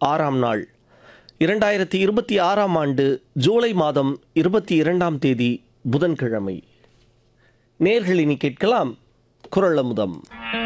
6ஆம் நாள் 2026ஆம் ஆண்டு ஜூலை மாதம் 22ஆம் தேதி புதன்கிழமை. நேயர்கள் இனி கேட்கலாம் குரல் அமுதம்.